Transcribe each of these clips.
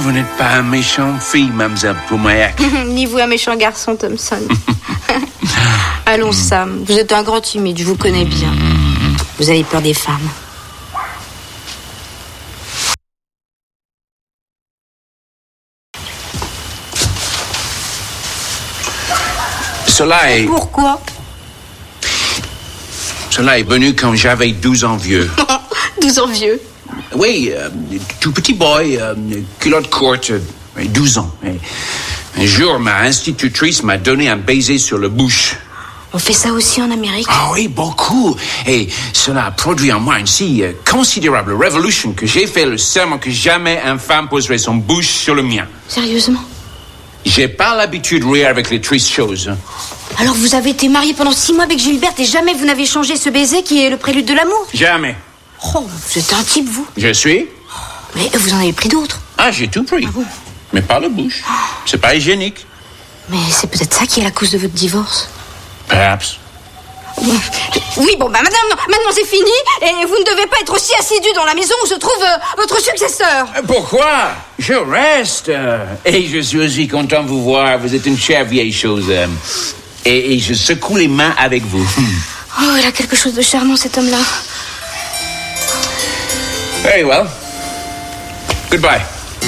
vous n'êtes pas un méchant fille, mademoiselle Poumaillac. Ni vous un méchant garçon, Thompson. Allons, Sam, vous êtes un grand timide, je vous connais bien. Vous avez peur des femmes. Cela est... Pourquoi? Cela est venu quand j'avais 12 ans vieux. 12 ans vieux? Oui, tout petit boy, culotte courte, 12 ans. Un jour, ma institutrice m'a donné un baiser sur la bouche. On fait ça aussi en Amérique? Ah oui, beaucoup. Et cela a produit en moi une si considérable révolution que j'ai fait le serment que jamais une femme poserait son bouche sur le mien. Sérieusement? J'ai pas l'habitude de rire avec les tristes choses. Alors vous avez été marié pendant 6 mois avec Gilberte et jamais vous n'avez changé ce baiser qui est le prélude de l'amour? Jamais. Oh, vous êtes un type, vous. Je suis? Mais vous en avez pris d'autres. Ah, j'ai tout pris. Ah bon? Mais pas la bouche. C'est pas hygiénique. Mais c'est peut-être ça qui est la cause de votre divorce. Perhaps. Oui, bon, bah maintenant c'est fini et vous ne devez pas être aussi assidu dans la maison où se trouve votre successeur. Pourquoi? Je reste. Et je suis aussi content de vous voir. Vous êtes une chère vieille chose. Et je secoue les mains avec vous. Oh, il a quelque chose de charmant, cet homme-là. Very well. Goodbye.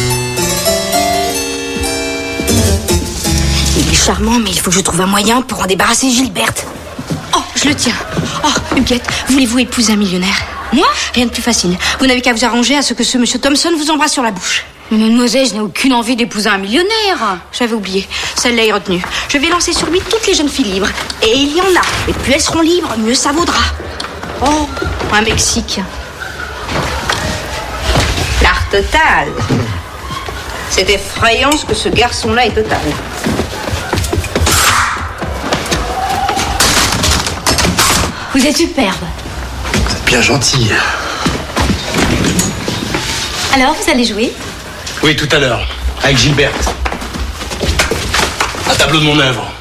Il est charmant, mais il faut que je trouve un moyen pour en débarrasser Gilberte. Oh, je le tiens. Oh, Huguette, voulez-vous épouser un millionnaire? Moi? Rien de plus facile. Vous n'avez qu'à vous arranger à ce que ce monsieur Thompson vous embrasse sur la bouche. Mais mademoiselle, je n'ai aucune envie d'épouser un millionnaire. J'avais oublié. Celle-là est retenue. Je vais lancer sur lui toutes les jeunes filles libres. Et il y en a. Et plus elles seront libres, mieux ça vaudra. Oh, un Mexique. L'art total. C'est effrayant ce que ce garçon-là est total. Vous êtes superbe. Vous êtes bien gentil. Alors, vous allez jouer? Oui, tout à l'heure, avec Gilberte. Un tableau de mon œuvre.